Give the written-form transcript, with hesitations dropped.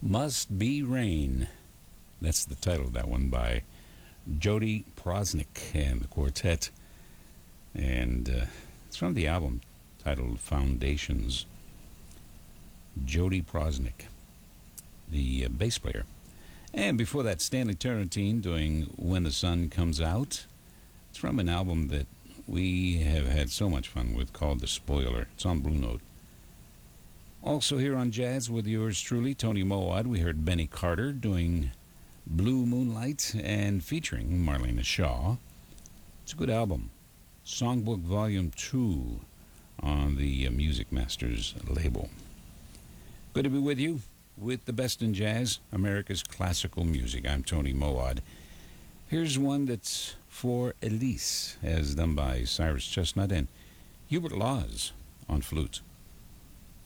Must Be Rain. That's the title of that one by Jody Prosnick and the quartet. And it's from the album titled Foundations. Jody Prosnick, the bass player. And before that, Stanley Turrentine doing When the Sun Comes Out. It's from an album that we have had so much fun with called The Spoiler. It's on Blue Note. Also here on Jazz with yours truly, Tony Moawad, we heard Benny Carter doing Blue Moonlight and featuring Marlena Shaw. It's a good album. Songbook Volume 2 on the Music Masters label. Good to be with you with the best in jazz, America's classical music. I'm Tony Moawad. Here's one that's for Elise, as done by Cyrus Chestnut and Hubert Laws on flute.